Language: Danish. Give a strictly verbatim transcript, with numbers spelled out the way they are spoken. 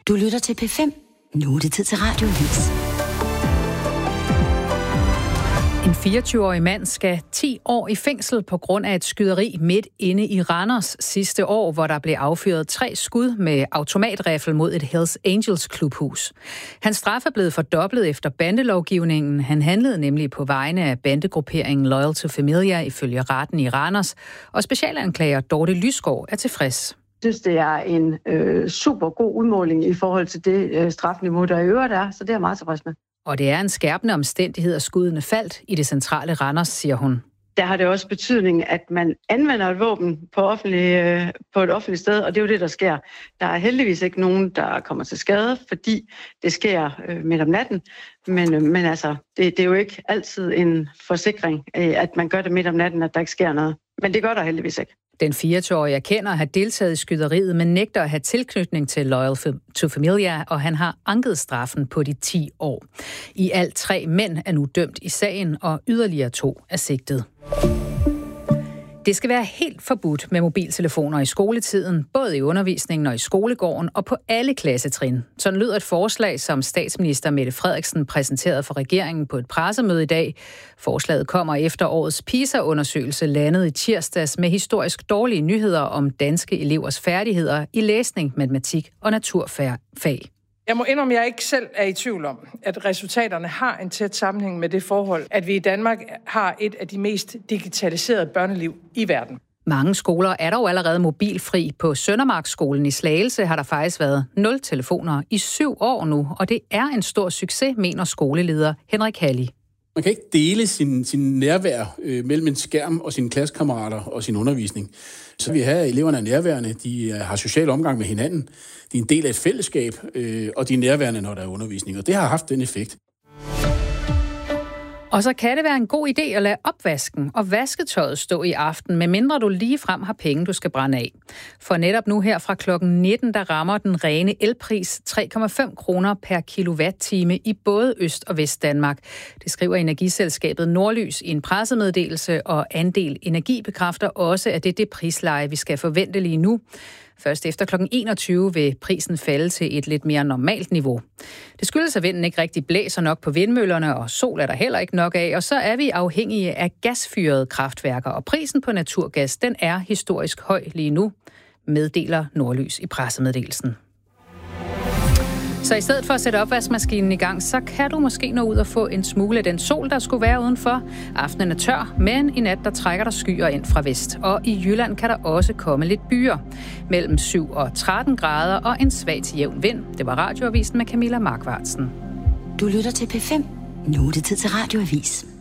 Du lytter til P fem. Nu er det tid til Radioavis. En fireogtyve-årig mand skal ti år i fængsel på grund af et skyderi midt inde i Randers sidste år, hvor der blev affyret tre skud med automatriffel mod et Hells Angels klubhus. Hans straf er blevet fordoblet efter bandelovgivningen. Han handlede nemlig på vegne af bandegrupperingen Loyal to Familia ifølge retten i Randers, og specialanklager Dorte Lysgaard er tilfreds. Jeg synes, det er en øh, super god udmåling i forhold til det øh, strafniveau, der i øvrigt er, så det er jeg meget tilfreds med. Og det er en skærpende omstændighed, at skuddene faldt i det centrale Randers, siger hun. Der har det også betydning, at man anvender et våben på, offentlig, øh, på et offentligt sted, og det er jo det, der sker. Der er heldigvis ikke nogen, der kommer til skade, fordi det sker øh, midt om natten. Men, øh, men altså, det, det er jo ikke altid en forsikring, øh, at man gør det midt om natten, at der ikke sker noget. Men det gør der heldigvis ikke. Den fireogtyve-årige erkender at have deltaget i skyderiet, men nægter at have tilknytning til Loyal to Familia, og han har anket straffen på de ti år. I alt tre mænd er nu dømt i sagen, og yderligere to er sigtet. Det skal være helt forbudt med mobiltelefoner i skoletiden, både i undervisningen og i skolegården og på alle klassetrin. Sådan lyder et forslag, som statsminister Mette Frederiksen præsenterede for regeringen på et pressemøde i dag. Forslaget kommer efter årets PISA-undersøgelse landet i tirsdags med historisk dårlige nyheder om danske elevers færdigheder i læsning, matematik og naturfag. Jeg må indrømme, at jeg ikke selv er i tvivl om, at resultaterne har en tæt sammenhæng med det forhold, at vi i Danmark har et af de mest digitaliserede børneliv i verden. Mange skoler er dog allerede mobilfri. På Søndermarksskolen i Slagelse har der faktisk været nul telefoner i syv år nu, og det er en stor succes, mener skoleleder Henrik Halli. Man kan ikke dele sin, sin nærvær øh, mellem en skærm og sine klassekammerater og sin undervisning. Så vi har eleverne er nærværende, de har social omgang med hinanden, de er en del af et fællesskab, øh, og de er nærværende, når der er undervisning, og det har haft den effekt. Og så kan det være en god idé at lade opvasken og vasketøjet stå i aften, medmindre du ligefrem har penge, du skal brænde af. For netop nu her fra klokken nitten, der rammer den rene elpris tre komma fem kroner per kilowatt-time i både Øst- og Vestdanmark. Det skriver energiselskabet Nordlys i en pressemeddelelse, og Andel Energi bekræfter også, at det er det prisleje, vi skal forvente lige nu. Først efter klokken enogtyve vil prisen falde til et lidt mere normalt niveau. Det skyldes, at vinden ikke rigtig blæser nok på vindmøllerne, og sol er der heller ikke nok af, og så er vi afhængige af gasfyrede kraftværker, og prisen på naturgas, den er historisk høj lige nu, meddeler Nordlys i pressemeddelelsen. Så i stedet for at sætte opvaskemaskinen i gang, så kan du måske nå ud og få en smule af den sol, der skulle være udenfor. Aftenen er tør, men i nat der trækker der skyer ind fra vest. Og i Jylland kan der også komme lidt byer. Mellem syv og tretten grader og en svag til jævn vind. Det var Radioavisen med Camilla Markvartsen. Du lytter til P fem. Nu er det tid til Radioavis.